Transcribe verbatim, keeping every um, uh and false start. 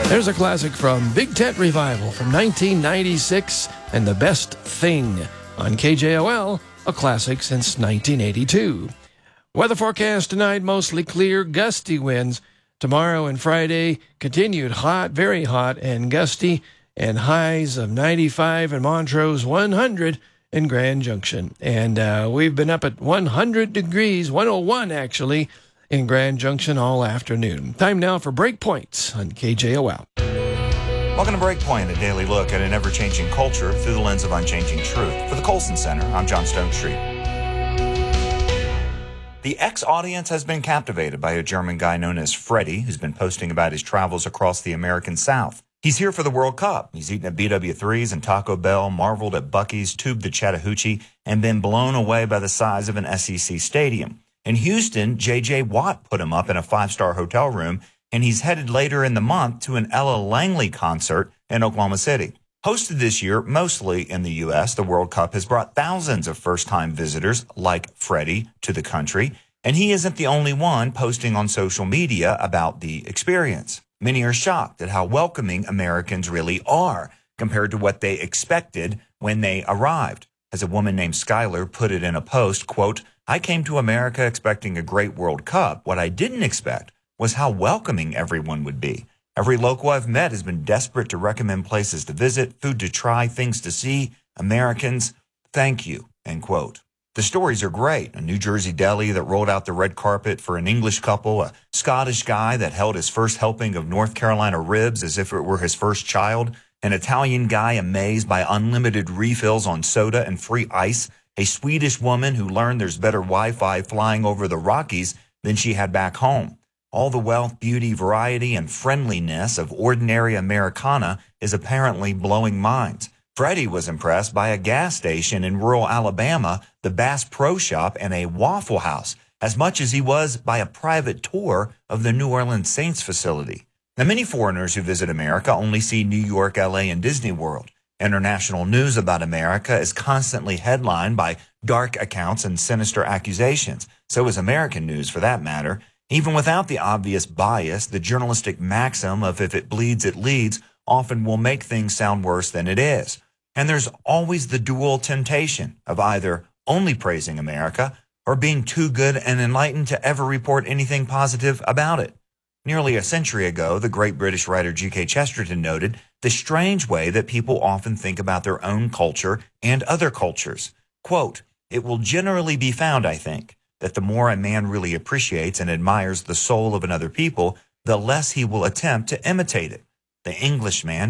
There's a classic from Big Tent Revival from nineteen ninety-six and The Best Thing on K J O L, a classic since nineteen eighty-two. Weather forecast tonight, mostly clear, gusty winds. Tomorrow and Friday, continued hot, very hot and gusty, and highs of ninety-five in Montrose, one hundred in Grand Junction. And uh, we've been up at one hundred degrees, one oh one actually, in Grand Junction all afternoon. Time now for Breakpoints on K J O L. Welcome to Breakpoint, a daily look at an ever-changing culture through the lens of unchanging truth. For the Colson Center, I'm John Stonestreet. The X-audience has been captivated by a German guy known as Freddie, who's been posting about his travels across the American South. He's here for the World Cup. He's eaten at B W threes and Taco Bell, marveled at Buc-ee's, tubed the Chattahoochee, and been blown away by the size of an S E C stadium. In Houston, J J. Watt put him up in a five-star hotel room, and he's headed later in the month to an Ella Langley concert in Oklahoma City. Hosted this year mostly in the U S, the World Cup has brought thousands of first-time visitors like Freddie to the country, and he isn't the only one posting on social media about the experience. Many are shocked at how welcoming Americans really are compared to what they expected when they arrived. As a woman named Skylar put it in a post, quote, "I came to America expecting a great World Cup. What I didn't expect was how welcoming everyone would be. Every local I've met has been desperate to recommend places to visit, food to try, things to see. Americans, thank you," end quote. The stories are great. A New Jersey deli that rolled out the red carpet for an English couple, a Scottish guy that held his first helping of North Carolina ribs as if it were his first child, an Italian guy amazed by unlimited refills on soda and free ice, a Swedish woman who learned there's better Wi-Fi flying over the Rockies than she had back home. All the wealth, beauty, variety, and friendliness of ordinary Americana is apparently blowing minds. Freddie was impressed by a gas station in rural Alabama, the Bass Pro Shop, and a Waffle House, as much as he was by a private tour of the New Orleans Saints facility. Now, many foreigners who visit America only see New York, L A, and Disney World. International news about America is constantly headlined by dark accounts and sinister accusations. So is American news, for that matter. Even without the obvious bias, the journalistic maxim of if it bleeds, it leads often will make things sound worse than it is. And there's always the dual temptation of either only praising America or being too good and enlightened to ever report anything positive about it. Nearly a century ago, the great British writer G K Chesterton noted the strange way that people often think about their own culture and other cultures. Quote, "It will generally be found, I think, that the more a man really appreciates and admires the soul of another people, the less he will attempt to imitate it. The Englishman